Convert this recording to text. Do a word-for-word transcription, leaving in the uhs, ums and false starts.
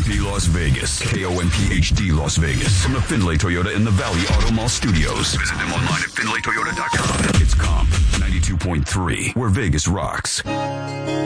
M P Las Vegas. K O M P H D Las Vegas. From the Findlay Toyota in the Valley Auto Mall Studios. Visit them online at Findlay Toyota dot com. It's Comp ninety-two point three, where Vegas rocks.